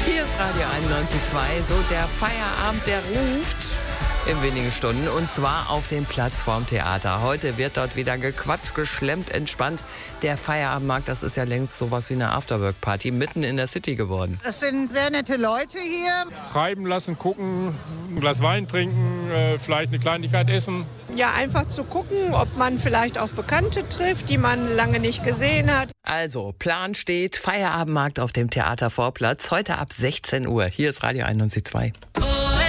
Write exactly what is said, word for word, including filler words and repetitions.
Hier ist Radio einundneunzig Komma zwei, so der Feierabend, der ruft in wenigen Stunden und zwar auf dem Platz vorm Theater. Heute wird dort wieder gequatscht, geschlemmt, entspannt. Der Feierabendmarkt, das ist ja längst sowas wie eine Afterwork-Party mitten in der City geworden. Es sind sehr nette Leute hier. Treiben lassen, gucken, ein Glas Wein trinken, äh, vielleicht eine Kleinigkeit essen. Ja, einfach zu gucken, ob man vielleicht auch Bekannte trifft, die man lange nicht gesehen hat. Also, Plan steht, Feierabendmarkt auf dem Theatervorplatz, heute ab sechzehn Uhr. Hier ist Radio einundneunzig Komma zwei.